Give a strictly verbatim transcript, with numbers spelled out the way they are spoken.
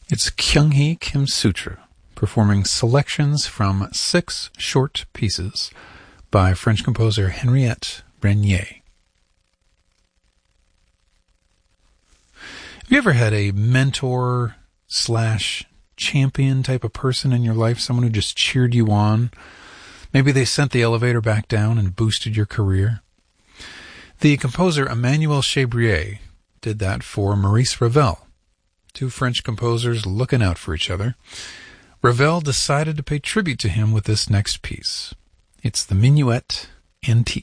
It's Kyung-hee Kim Sutra, performing selections from six short pieces by French composer Henriette Brenier. Have you ever had a mentor slash champion type of person in your life, someone who just cheered you on? Maybe they sent the elevator back down and boosted your career. The composer Emmanuel Chabrier did that for Maurice Ravel, two French composers looking out for each other. Ravel decided to pay tribute to him with this next piece. It's the Minuet Antique.